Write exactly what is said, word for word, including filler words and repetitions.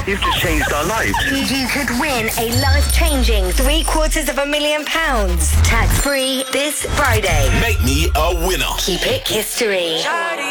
You've just changed our lives. You could win a life-changing three quarters of a million pounds. Tax-free this Friday. Make me a winner. Keep it history. Shawty.